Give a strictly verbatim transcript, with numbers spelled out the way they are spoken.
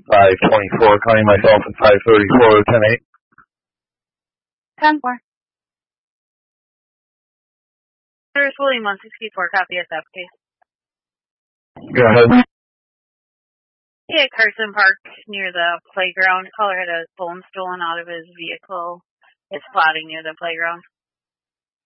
five twenty-four, counting myself in five thirty-four, ten eight. ten four. There's William one sixty-four, copy S F case. Go ahead. Yeah, Carson Park near the playground. Caller had a phone stolen out of his vehicle. It's plotting near the playground.